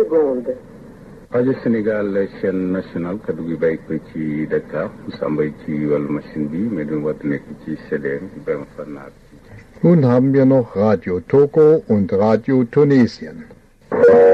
secondes. rajo Sénégal chaîne nationale kaddu gi bàyyi ko ci Dakar Samba ci wàllu machine bi mais du wat nekk ci CDM beim Vernaat. Nun haben wir noch Radio Togo und Radio Tunesien.